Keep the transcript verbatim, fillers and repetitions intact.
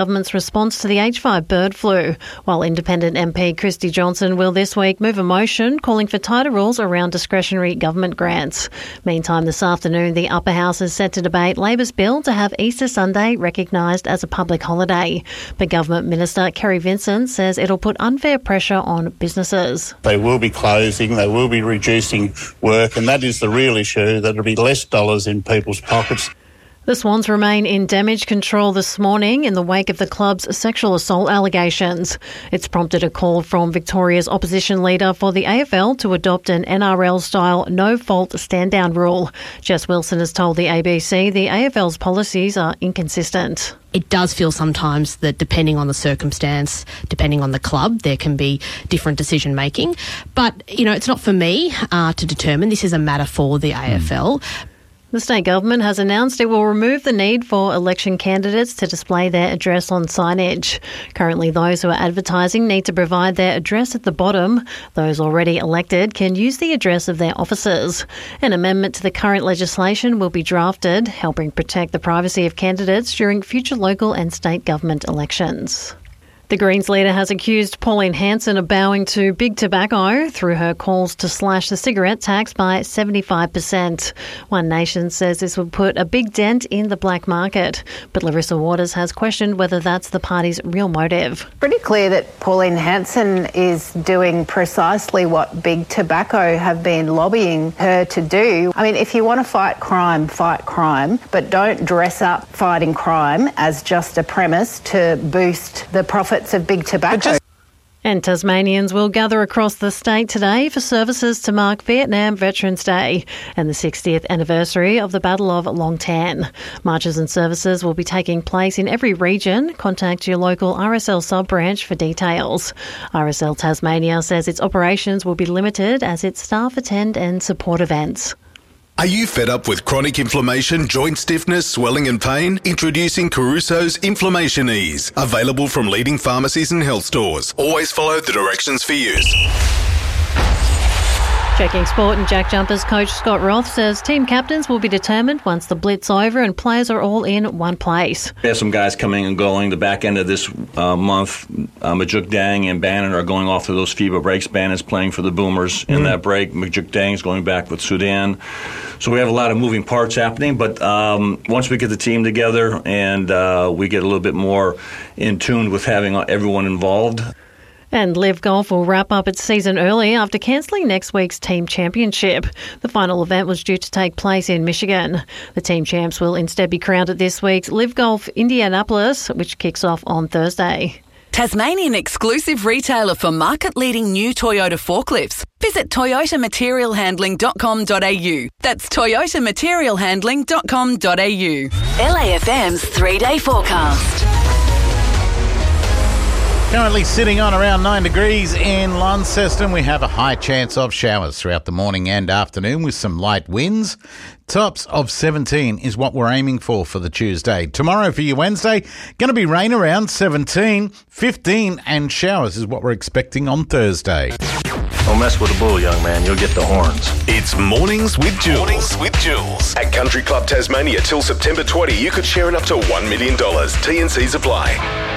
Government's response to the H five bird flu, while Independent M P Christy Johnson will this week move a motion calling for tighter rules around discretionary government grants. Meantime, this afternoon, the Upper House is set to debate Labor's bill to have Easter Sunday recognised as a public holiday. But Government Minister Kerry Vincent says it'll put unfair pressure on businesses. They will be closing, they will be reducing work, and that is the real issue, that there'll be less dollars in people's pockets. The Swans remain in damage control this morning in the wake of the club's sexual assault allegations. It's prompted a call from Victoria's opposition leader for the A F L to adopt an N R L-style no-fault stand-down rule. Jess Wilson has told the A B C the A F L's policies are inconsistent. It does feel sometimes that depending on the circumstance, depending on the club, there can be different decision making. But, you know, it's not for me uh, to determine. This is a matter for the A F L. Mm. The state government has announced it will remove the need for election candidates to display their address on signage. Currently, those who are advertising need to provide their address at the bottom. Those already elected can use the address of their officers. An amendment to the current legislation will be drafted, helping protect the privacy of candidates during future local and state government elections. The Greens leader has accused Pauline Hanson of bowing to Big Tobacco through her calls to slash the cigarette tax by seventy-five percent. One Nation says this would put a big dent in the black market, but Larissa Waters has questioned whether that's the party's real motive. Pretty clear that Pauline Hanson is doing precisely what Big Tobacco have been lobbying her to do. I mean, if you want to fight crime, fight crime, but don't dress up fighting crime as just a premise to boost the profit of Big Tobacco. And Tasmanians will gather across the state today for services to mark Vietnam Veterans Day and the sixtieth anniversary of the Battle of Long Tan. Marches and services will be taking place in every region. Contact your local R S L sub-branch for details. R S L Tasmania says its operations will be limited as its staff attend and support events. Are you fed up with chronic inflammation, joint stiffness, swelling and pain? Introducing Caruso's Inflammation Ease. Available from leading pharmacies and health stores. Always follow the directions for use. Checking sport, and Jack Jumpers coach Scott Roth says team captains will be determined once the blit's over and players are all in one place. We have some guys coming and going. The back end of this uh, month, uh, Majuk Dang and Bannon are going off to those FIBA breaks. Bannon's playing for the Boomers in mm. that break. Majuk Dang's going back with Sudan. So we have a lot of moving parts happening, but um, once we get the team together and uh, we get a little bit more in tune with having everyone involved. And Live Golf will wrap up its season early after cancelling next week's team championship. The final event was due to take place in Michigan. The team champs will instead be crowned at this week's Live Golf Indianapolis, which kicks off on Thursday. Tasmanian exclusive retailer for market-leading new Toyota forklifts. Visit toyota material handling dot com dot a u. That's toyota material handling dot com dot a u. L A F M's three-day forecast. Currently sitting on around nine degrees in Launceston. We have a high chance of showers throughout the morning and afternoon with some light winds. Tops of seventeen is what we're aiming for for the Tuesday. Tomorrow for your Wednesday, going to be rain around seventeen, fifteen, and showers is what we're expecting on Thursday. Don't mess with the bull, young man. You'll get the horns. It's Mornings with Jules. Mornings with Jules. At Country Club Tasmania till September twentieth, you could share in up to one million dollars. T and C's apply.